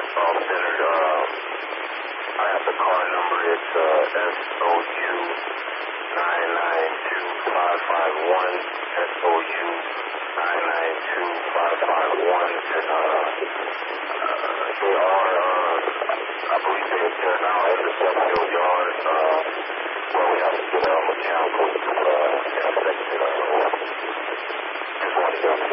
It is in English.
centered. I have the car number. It's SOU 992551. SOU 992551. And they are, I believe they're now in the Central Yard. Well, we have to get a mechanical to intersect it. Just want to get